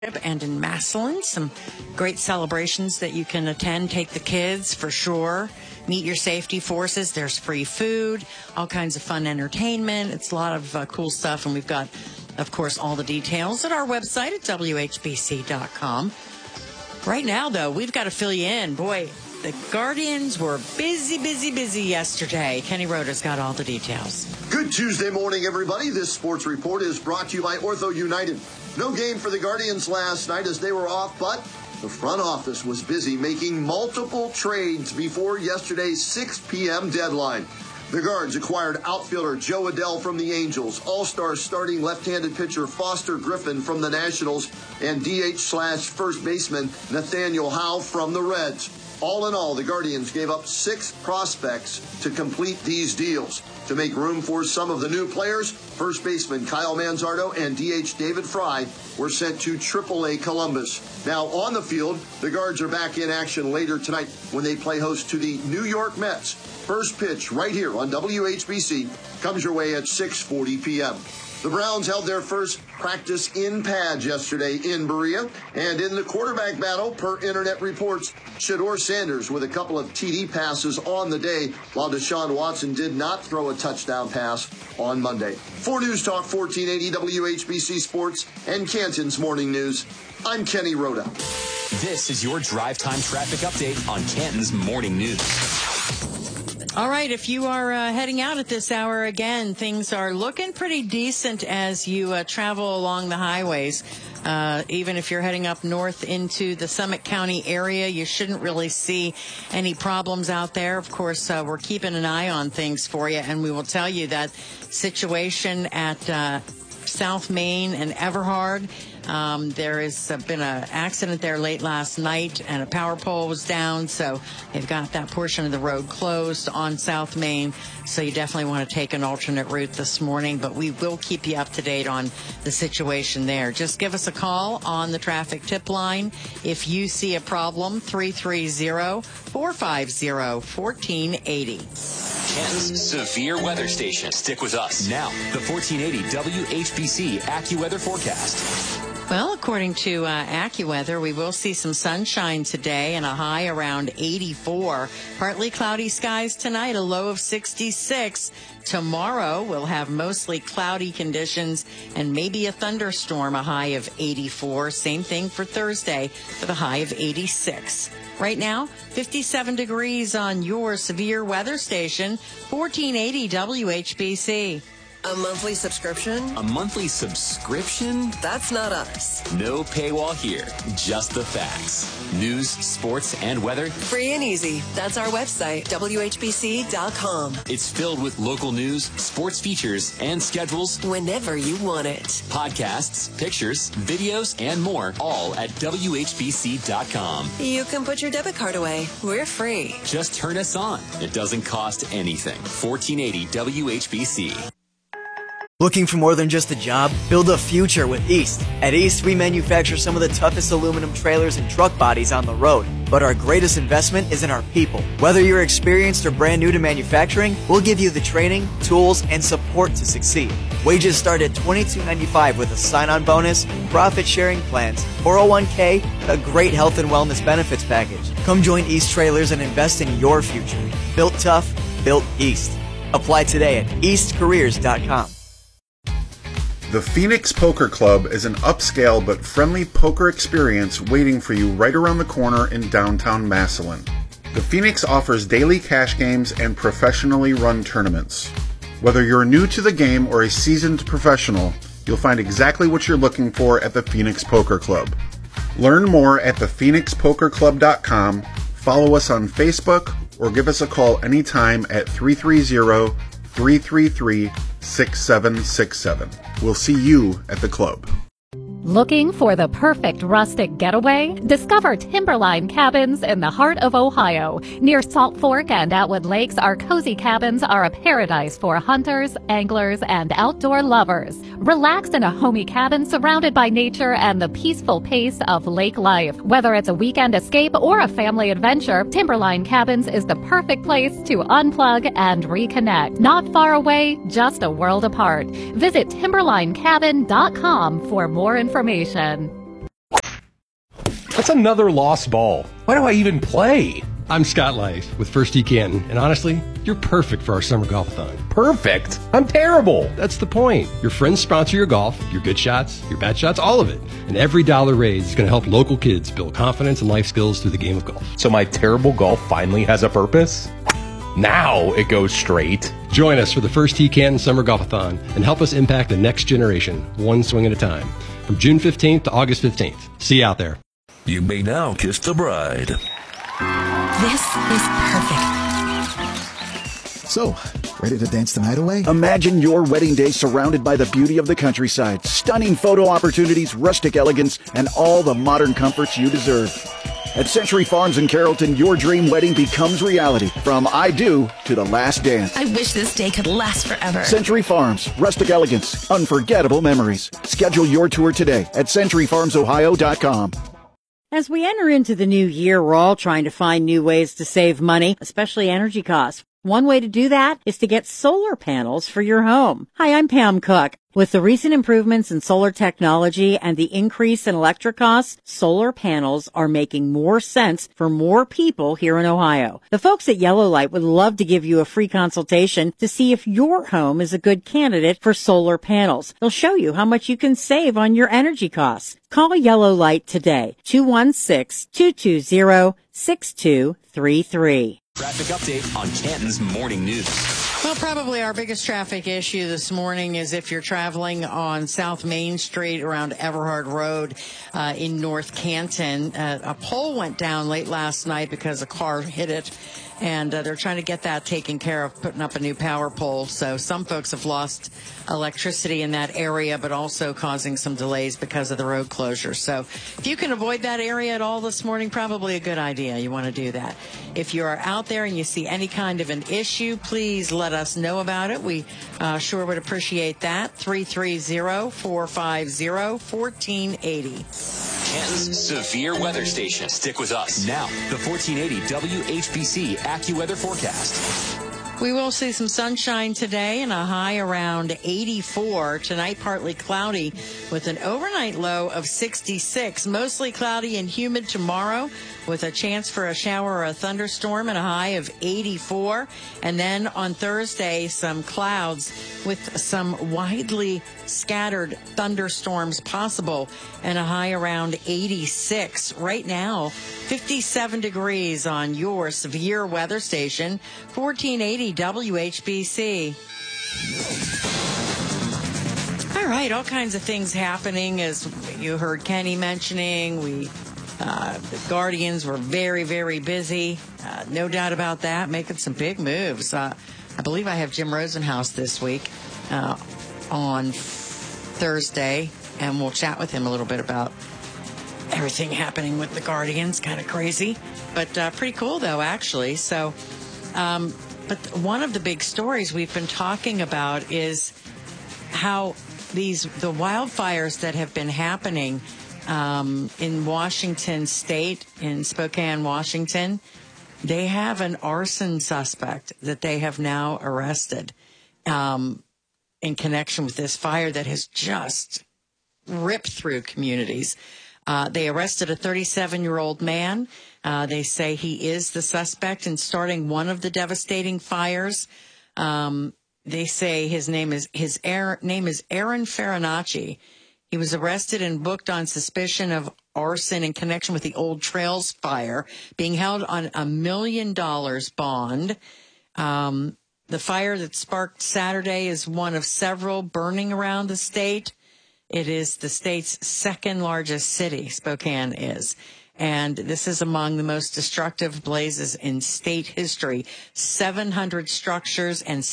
and in Massillon. Some great celebrations that you can attend. Take the kids for sure. Meet your safety forces. There's free food, all kinds of fun entertainment. It's a lot of cool stuff. And we've got, of course, all the details at our website at WHBC.com. Right now, though, we've got to fill you in. Boy, the Guardians were busy yesterday. Kenny Rota's got all the details. Good Tuesday morning, everybody. This sports report is brought to you by Ortho United. No game for the Guardians last night as they were off, but the front office was busy making multiple trades before yesterday's 6 p.m. deadline. The Guards acquired outfielder Joe Adell from the Angels, All-Star starting left-handed pitcher Foster Griffin from the Nationals, and DH/first baseman Nathaniel Howe from the Reds. All in all, the Guardians gave up 6 prospects to complete these deals. To make room for some of the new players, first baseman Kyle Manzardo and DH David Fry were sent to AAA Columbus. Now on the field, the Guards are back in action later tonight when they play host to the New York Mets. First pitch right here on WHBC comes your way at 6:40 p.m. The Browns held their first practice in pads yesterday in Berea. And in the quarterback battle, per internet reports, Shedeur Sanders with a couple of TD passes on the day, while Deshaun Watson did not throw a touchdown pass on Monday. For News Talk 1480 WHBC Sports and Canton's Morning News, I'm Kenny Rota. This is your Drive Time Traffic Update on Canton's Morning News. All right, if you are heading out at this hour again, things are looking pretty decent as you travel along the highways. Even if you're heading up north into the Summit County area, you shouldn't really see any problems out there. Of course, we're keeping an eye on things for you, and we will tell you that situation at South Main and Everhard. There has been an accident there late last night, and a power pole was down, so they've got that portion of the road closed on South Main, so you definitely want to take an alternate route this morning, but we will keep you up to date on the situation there. Just give us a call on the traffic tip line if you see a problem, 330-450-1480. Canton's severe weather station. Stick with us. Now, the 1480 WHBC AccuWeather forecast. Well, according to AccuWeather, we will see some sunshine today and a high around 84. Partly cloudy skies tonight, a low of 66. Tomorrow, we'll have mostly cloudy conditions and maybe a thunderstorm, a high of 84. Same thing for Thursday with a high of 86. Right now, 57 degrees on your severe weather station, 1480 WHBC. A monthly subscription? A monthly subscription? That's not us. No paywall here, just the facts. News, sports, and weather. Free and easy. That's our website, WHBC.com. It's filled with local news, sports features, and schedules. Whenever you want it. Podcasts, pictures, videos, and more, all at WHBC.com. You can put your debit card away. We're free. Just turn us on. It doesn't cost anything. 1480 WHBC. Looking for more than just a job? Build a future with East. At East, we manufacture some of the toughest aluminum trailers and truck bodies on the road. But our greatest investment is in our people. Whether you're experienced or brand new to manufacturing, we'll give you the training, tools, and support to succeed. Wages start at $22.95 with a sign-on bonus, profit-sharing plans, 401k, and a great health and wellness benefits package. Come join East Trailers and invest in your future. Built tough, built East. Apply today at eastcareers.com. The Phoenix Poker Club is an upscale but friendly poker experience waiting for you right around the corner in downtown Massillon. The Phoenix offers daily cash games and professionally run tournaments. Whether you're new to the game or a seasoned professional, you'll find exactly what you're looking for at the Phoenix Poker Club. Learn more at thephoenixpokerclub.com, follow us on Facebook, or give us a call anytime at 330-333-6767. We'll see you at the club. Looking for the perfect rustic getaway? Discover Timberline Cabins in the heart of Ohio. Near Salt Fork and Atwood Lakes, our cozy cabins are a paradise for hunters, anglers, and outdoor lovers. Relax in a homey cabin surrounded by nature and the peaceful pace of lake life. Whether it's a weekend escape or a family adventure, Timberline Cabins is the perfect place to unplug and reconnect. Not far away, just a world apart. Visit timberlinecabin.com for more information. That's another lost ball. Why do I even play? I'm Scott Life with First Tee Canton, and honestly, you're perfect for our summer golf-a-thon. Perfect? I'm terrible. That's the point. Your friends sponsor your golf, your good shots, your bad shots, all of it. And every dollar raised is going to help local kids build confidence and life skills through the game of golf. So my terrible golf finally has a purpose? Now it goes straight. Join us for the First Tee Canton Summer Golf-a-thon and help us impact the next generation, one swing at a time. From June 15th to August 15th. See you out there. You may now kiss the bride. This is perfect. So, ready to dance the night away? Imagine your wedding day surrounded by the beauty of the countryside, stunning photo opportunities, rustic elegance, and all the modern comforts you deserve. At Century Farms in Carrollton, your dream wedding becomes reality. From I do to the last dance. I wish this day could last forever. Century Farms, rustic elegance, unforgettable memories. Schedule your tour today at CenturyFarmsOhio.com. As we enter into the new year, we're all trying to find new ways to save money, especially energy costs. One way to do that is to get solar panels for your home. Hi, I'm Pam Cook. With the recent improvements in solar technology and the increase in electric costs, solar panels are making more sense for more people here in Ohio. The folks at Yellow Light would love to give you a free consultation to see if your home is a good candidate for solar panels. They'll show you how much you can save on your energy costs. Call Yellow Light today, 216-220-6233. Traffic update on Canton's Morning News. Well, probably our biggest traffic issue this morning is if you're traveling on South Main Street around Everhard Road in North Canton. A pole went down late last night because a car hit it, and they're trying to get that taken care of, putting up a new power pole. So some folks have lost electricity in that area, but also causing some delays because of the road closure. So if you can avoid that area at all this morning, probably a good idea. You want to do that. If you are out there and you see any kind of an issue, please let us know about it. We sure would appreciate that. 330-450-1480. Canton's severe weather station. Stick with us. Now, the 1480 WHBC AccuWeather forecast. We will see some sunshine today and a high around 84. Tonight, partly cloudy with an overnight low of 66. Mostly cloudy and humid tomorrow with a chance for a shower or a thunderstorm and a high of 84. And then on Thursday, some clouds with some widely scattered thunderstorms possible and a high around 86. Right now, 57 degrees on your severe weather station, 1480 WHBC. All right, all kinds of things happening, as you heard Kenny mentioning. The Guardians were very, very busy. No doubt about that, making some big moves. I believe I have Jim Rosenhaus this week on Thursday, and we'll chat with him a little bit about everything happening with the Guardians. Kind of crazy, but pretty cool, though, actually. So, but one of the big stories we've been talking about is how the wildfires that have been happening in Washington State, in Spokane, Washington, they have an arson suspect that they have now arrested in connection with this fire that has just ripped through communities. They arrested a 37-year-old man. They say he is the suspect in starting one of the devastating fires. They say his name is Aaron Farinacci. He was arrested and booked on suspicion of arson in connection with the Old Trails fire, being held on $1 million bond. The fire that sparked Saturday is one of several burning around the state. It is the state's second largest city, Spokane is. And this is among the most destructive blazes in state history. 700 structures and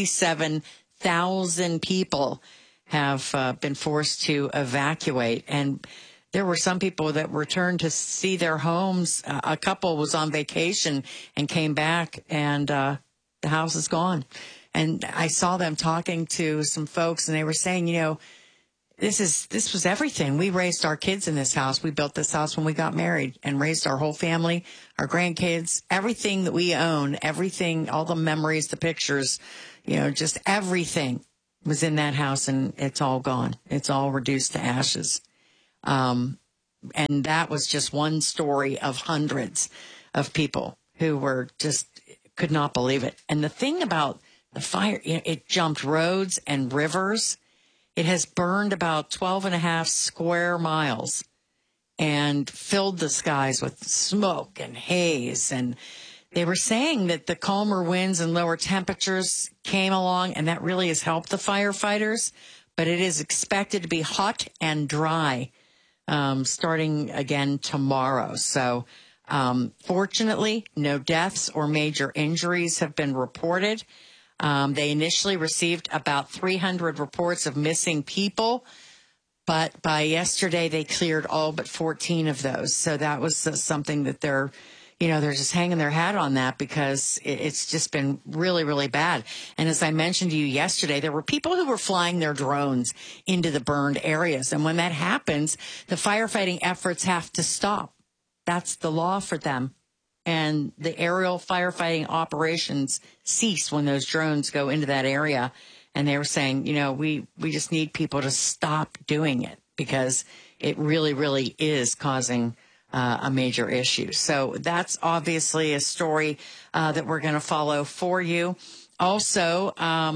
67,000 people have been forced to evacuate. And there were some people that returned to see their homes. A couple was on vacation and came back, and the house is gone. And I saw them talking to some folks, and they were saying, you know, this was everything. We raised our kids in this house. We built this house when we got married and raised our whole family, our grandkids, everything that we own, everything, all the memories, the pictures, you know, just everything was in that house, and it's all gone. It's all reduced to ashes. And that was just one story of hundreds of people who were just could not believe it. And the thing about the fire, it jumped roads and rivers. It has burned about 12.5 square miles and filled the skies with smoke and haze. And they were saying that the calmer winds and lower temperatures came along, and that really has helped the firefighters. But it is expected to be hot and dry starting again tomorrow. So fortunately, no deaths or major injuries have been reported. They initially received about 300 reports of missing people, but by yesterday they cleared all but 14 of those. So that was something that they're just hanging their hat on that because it's just been really, really bad. And as I mentioned to you yesterday, there were people who were flying their drones into the burned areas. And when that happens, the firefighting efforts have to stop. That's the law for them. And the aerial firefighting operations cease when those drones go into that area. And they were saying, we just need people to stop doing it because it really, really is causing a major issue. So that's obviously a story that we're going to follow for you. Also,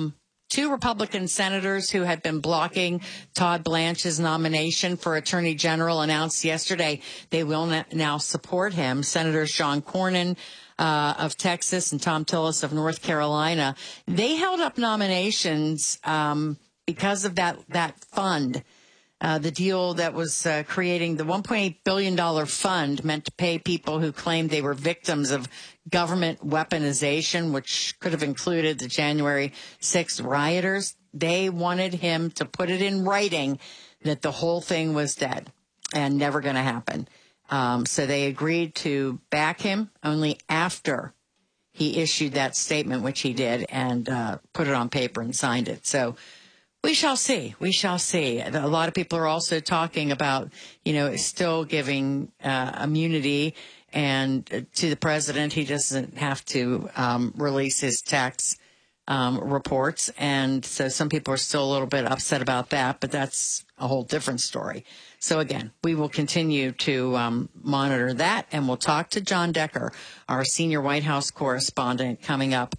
2 Republican senators who had been blocking Todd Blanche's nomination for Attorney General announced yesterday they will now support him. Senators John Cornyn of Texas and Tom Tillis of North Carolina. They held up nominations because of that fund. The deal that was creating the $1.8 billion fund meant to pay people who claimed they were victims of government weaponization, which could have included the January 6th rioters. They wanted him to put it in writing that the whole thing was dead and never going to happen. So they agreed to back him only after he issued that statement, which he did, and put it on paper and signed it. So we shall see. We shall see. A lot of people are also talking about, still giving immunity and to the president. He doesn't have to release his tax reports. And so some people are still a little bit upset about that, but that's a whole different story. So again, we will continue to monitor that, and we'll talk to John Decker, our senior White House correspondent, coming up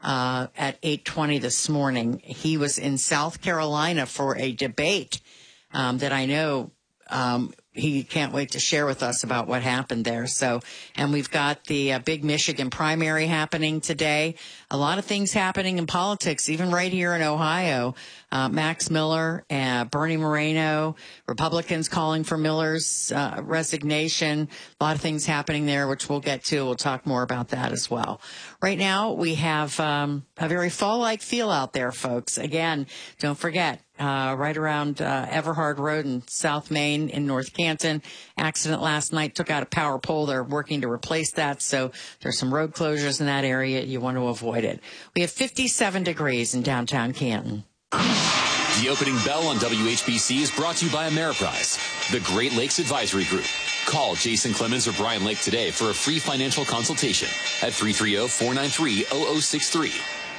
at 8:20 this morning. He was in South Carolina for a debate that I know he can't wait to share with us about what happened there. So, and we've got the big Michigan primary happening today. A lot of things happening in politics, even right here in Ohio. Max Miller, Bernie Moreno, Republicans calling for Miller's resignation. A lot of things happening there, which we'll get to. We'll talk more about that as well. Right now, we have a very fall-like feel out there, folks. Again, don't forget, right around Everhard Road in South Main in North Canton. Accident last night took out a power pole. They're working to replace that, so there's some road closures in that area. You want to avoid it. We have 57 degrees in downtown Canton. The opening bell on WHBC is brought to you by Ameriprise, the Great Lakes Advisory Group. Call Jason Clemens or Brian Lake today for a free financial consultation at 330-493-0063.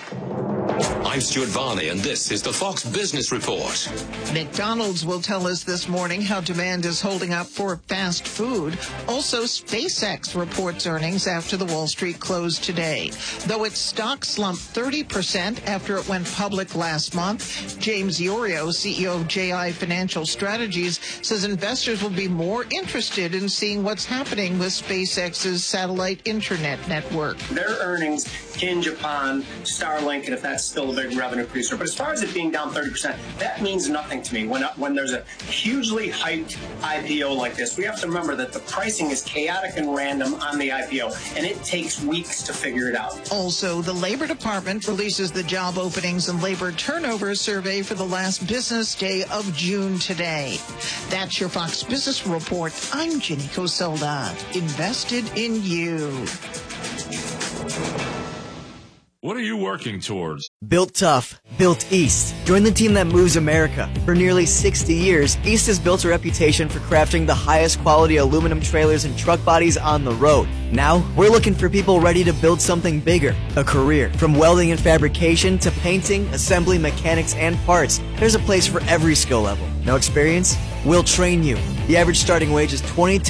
I'm Stuart Varney, and this is the Fox Business Report. McDonald's will tell us this morning how demand is holding up for fast food. Also, SpaceX reports earnings after the Wall Street closed today. Though its stock slumped 30% after it went public last month, James Iorio, CEO of JI Financial Strategies, says investors will be more interested in seeing what's happening with SpaceX's satellite internet network. Their earnings hinge upon Starlink, and if that's still a big revenue producer. But as far as it being down 30%, that means nothing to me. When there's a hugely hyped IPO like this, we have to remember that the pricing is chaotic and random on the IPO, and it takes weeks to figure it out. Also, the Labor Department releases the job openings and labor turnover survey for the last business day of June today. That's your Fox Business Report. I'm Ginny Coselda. Invested in you. What are you working towards? Built tough, built East. Join the team that moves America. For nearly 60 years, East has built a reputation for crafting the highest quality aluminum trailers and truck bodies on the road. Now, we're looking for people ready to build something bigger, a career. From welding and fabrication to painting, assembly, mechanics, and parts, there's a place for every skill level. No experience? We'll train you. The average starting wage is $22